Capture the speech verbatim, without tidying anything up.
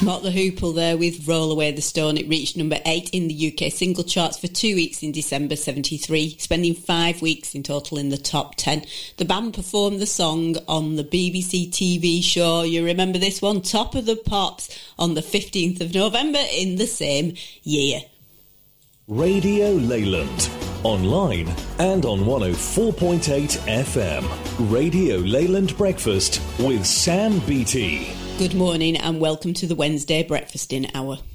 Mott the Hoople there with Roll Away the Stone. It reached number eight in the U K single charts for two weeks in December seventy-three, spending five weeks in total in the top ten. The band performed the song on the B B C T V show, you remember this one, Top of the Pops, on the fifteenth of November in the same year. Radio Leyland, online and on one oh four point eight F M. Radio Leyland Breakfast with Sam Beattie. Good morning and welcome to the Wednesday Breakfasting Hour.